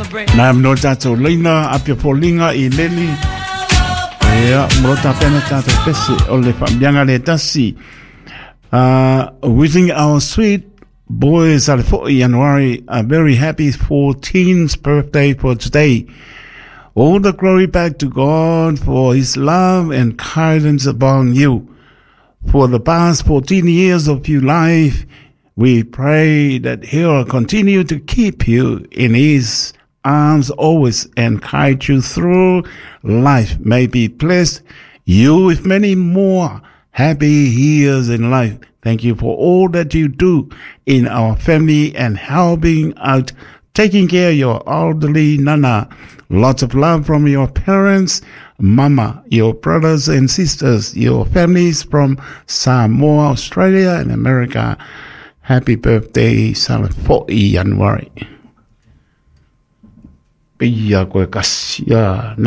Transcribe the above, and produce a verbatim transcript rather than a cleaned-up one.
Na mno tato leina apia polinga I leli. Ea, mrota pena tato pese o le whambianga le tasi. Uh, wishing our sweet boys at fourth of January a very happy fourteenth birthday for today. All the glory back to God for His love and kindness upon you. For the past fourteen years of your life, we pray that He'll continue to keep you in His arms always and guide you through life. May be blessed you with many more happy years in life. Thank you for all that you do in our family and helping out, taking care of your elderly nana. Lots of love from your parents, mama, your brothers and sisters, your families from Samoa, Australia and America. Happy birthday, fourth of January. Bây giờ của